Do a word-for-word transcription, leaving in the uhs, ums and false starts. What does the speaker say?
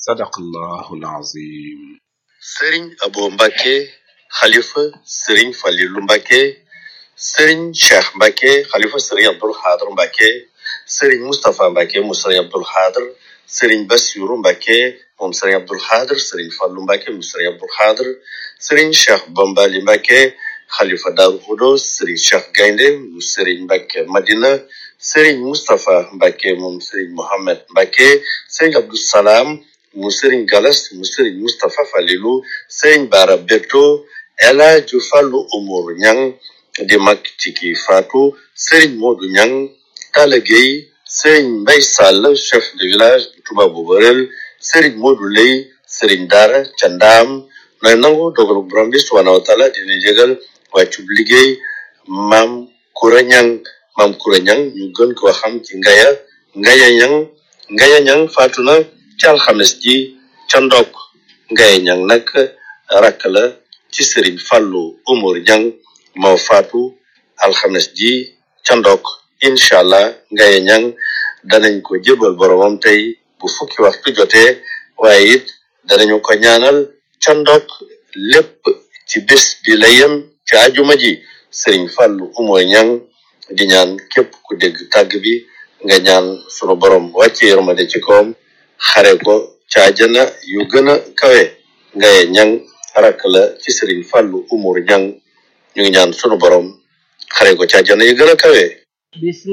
sadaqallahul azim. Serigne Abo Mbacké Khalifa Serigne Fallilou Mbacké, Serigne Cheikh Mbacké Khalifa Serigne Abdoul Khadr Mbacké, Serigne Moustapha Mbacké mu Serigne Abdoul Khadr, Serigne Bassirou Mbacké moom Serigne Abdoul Khadr, Serigne Fallou Mbacké mu Serigne Abdoul Khadr, Serigne Cheikh Bambali Mbacké Khalifa Darou Khoudoss, Serigne Cheikh Gaynde mu Serigne Mbacké Madina, Serigne Moustapha Mbacké moom Serigne Mohamed Mbacké, Serigne Abdou Salam mu Serigne Galas mu Serigne Moustapha Falilou, Serigne Bara Beto, El Hadji Fallou Oumar Niang di mag ci ki Fatou, Serigne Modou Niang, Talla Gueye, Serigne Mbaye Sall chef de village Touba Boborel, Serigne Modou Lay, Serigne Dara Candam, nooy nangu dogalu borom bi subhanahu wa taala dina jégal wàccub liggéey Mam Koura Niang, Mam Koura Niang ñu gën ko xam ci Ngaya Ngaya Niang. Ngaya Niang faatu na ci alxames ji ca Ndok. Ngaya Niang nag rakk la ci Serigne Fallou Oumar Niang moo faatu alxames ji ca Ndok. Incha allah Ngaya Niang danañ ko jébal boromam tey bu fukki waxtu jotee, waaye it danañu ko ñaanal ca Ndok lépp ci bés bi la yem ci ajuma ji. Serigne Fallou Oumar Niang di ñaan képp ku dégg tàgg bi nga ñaan sunu borom wàcce yërmande ci kawam, xare ko ca àjjana yu gën a kawe. Ngaya Niang rakk la ci Serigne Fallou Oumar Niang ñu ngi ñaan sunu borom xare ko ca àjjana yu gën a kawe.